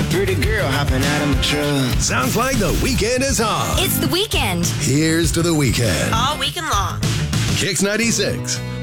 Pretty girl hopping out of my truck. Sounds like the weekend is on. It's the weekend. Here's to the weekend. All weekend long. Kicks 96.